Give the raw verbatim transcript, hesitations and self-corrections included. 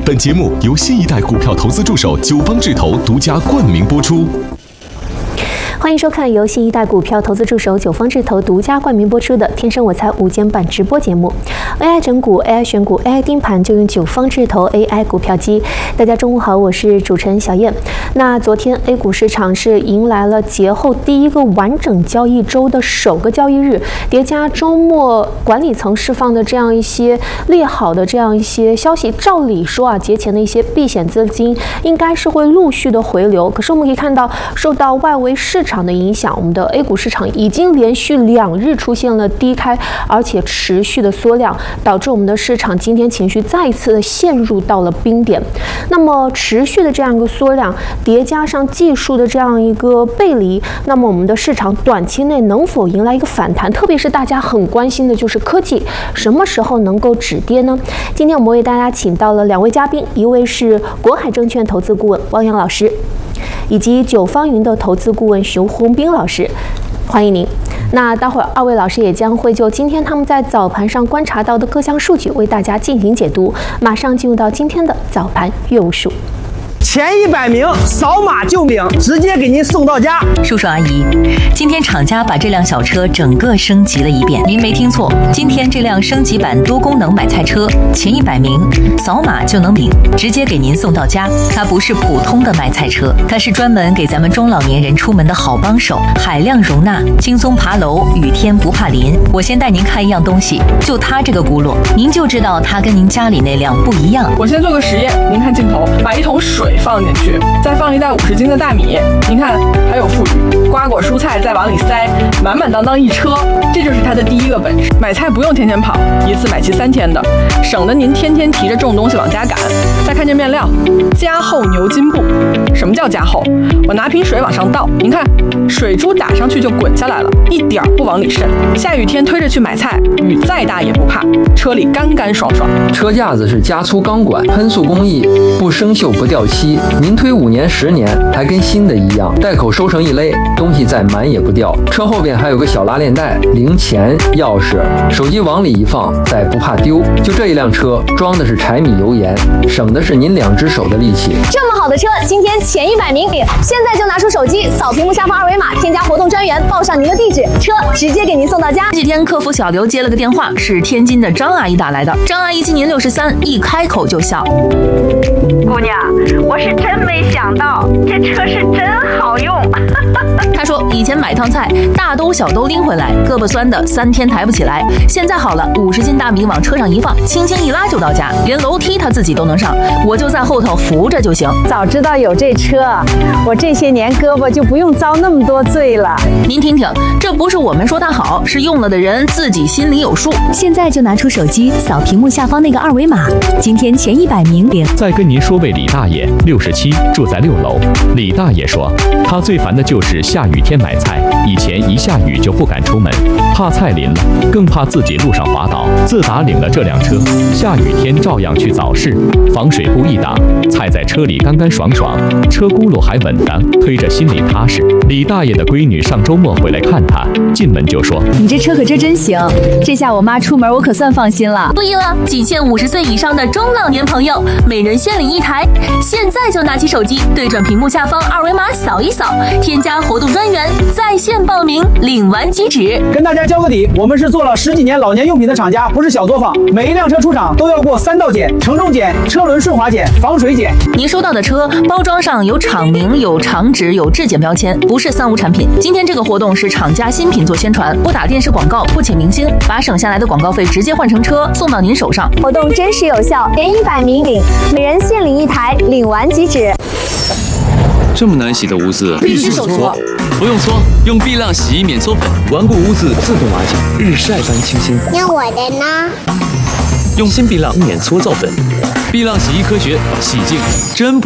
本节目由新一代股票投资助手九方智投独家冠名播出。 欢迎收看由新一代股票投资助手九方智投独家冠名播出的《天生我材午间版》直播节目。A I 整股、A I 选股、A I 盯盘，就用九方智投 A I 股票机。大家中午好，我是主持人小燕。那昨天 A 股市场是迎来了节后第一个完整交易周的首个交易日，叠加周末管理层释放的这样一些利好的这样一些消息，照理说啊，节前的一些避险资金应该是会陆续的回流。可是我们可以看到，受到外围市场的影响，我们的 A 股市场已经连续两日出现了低开，而且持续的缩量，导致我们的市场今天情绪再一次的陷入到了冰点。那么持续的这样一个缩量，叠加上技术的这样一个背离，那么我们的市场短期内能否迎来一个反弹？特别是大家很关心的就是科技什么时候能够止跌呢？今天我们为大家请到了两位嘉宾，一位是国海证券投资顾问汪洋老师，以及九方云的投资顾问熊宏斌老师，欢迎您。那待会儿二位老师也将会就今天他们在早盘上观察到的各项数据为大家进行解读。马上进入到今天的早盘阅物数。 前一百名扫码就领，直接给您送到家。 叔叔阿姨，今天厂家把这辆小车整个升级了一遍，您没听错，今天这辆升级版多功能买菜车，前一百名扫码就能领，直接给您送到家。它不是普通的买菜车，它是专门给咱们中老年人出门的好帮手，海量容纳，轻松爬楼，雨天不怕淋。我先带您看一样东西，就它这个轱辘，您就知道它跟您家里那辆不一样。 我先做个实验，您看镜头，把一桶水放进去，再放一袋五十斤的大米，您看还有富裕，瓜果蔬菜再往里塞，满满当当一车，这就是它的第一个本事。买菜不用天天跑，一次买齐三天的，省得您天天提着重东西往家赶。再看这面料，加厚牛筋布。什么叫加厚？我拿瓶水往上倒，您看水珠打上去就滚下来了，一点不往里渗。下雨天推着去买菜，雨再大也不怕，车里干干爽爽。 车架子是加粗钢管，喷塑工艺，不生锈不掉漆。您推五年十年还跟新的一样，袋口收成一勒，东西再满也不掉。车后边还有个小拉链袋，零钱、钥匙、手机往里一放，再不怕丢。就这一辆车装的是柴米油盐，省的是您两只手的力气。 这么好的车，今天前一百名领，现在就拿出手机扫屏幕下方二维码，添加活动专员，报上您的地址，车直接给您送到家。 这几天客服小刘接了个电话，是天津的张阿姨打来的。张阿姨今年六十三，一开口就笑。 姑娘，我是真没想到，这车是真好用。 她说以前买趟菜，大兜小兜拎回来，胳膊酸的三天抬不起来，现在好了，五十斤大米往车上一放，轻轻一拉就到家，连楼梯她自己都能上，我就在后头扶着就行。 早知道有这车，我这些年胳膊就不用遭那么多罪了。 您听听，这不是我们说它好，是用了的人自己心里有数。 现在就拿出手机扫屏幕下方那个二维码，今天前一百名领。 再跟您说位李大爷，六十七，住在六楼。李大爷说，他最烦的就是下雨天买菜，以前一下雨就不敢出门，怕菜淋了，更怕自己路上滑倒。自打领了这辆车，下雨天照样去早市，防水布一挡，菜在车里干干爽爽，车轱辘还稳当，推着心里踏实。李大爷的闺女上周末回来看他，进门就说：“ 你这车可真真行，这下我妈出门我可算放心了。” 对了，仅限五十岁以上的中老年朋友，每人限领一台。现在就拿起手机，对准屏幕下方二维码扫一扫，添加活动专员，在线报名，领完即止。 跟大家交个底，我们是做了十几年老年用品的厂家，不是小作坊。每一辆车出厂都要过三道检：承重检、车轮顺滑检、防水检。 您收到的车包装上有厂名、有厂址、有质检标签，不是三无产品。今天这个活动是厂家新品做宣传，不打电视广告，不请明星，把省下来的广告费直接换成车送到您手上。 活动真实有效，前一百名领，每人限领一台，领完即止。 这么难洗的污渍必须手搓， 不用搓，用碧浪洗衣免搓粉，顽固污渍自动瓦解，日晒般清新。 那我的呢？ 用新碧浪免搓皂粉，碧浪洗衣科学，洗净真不。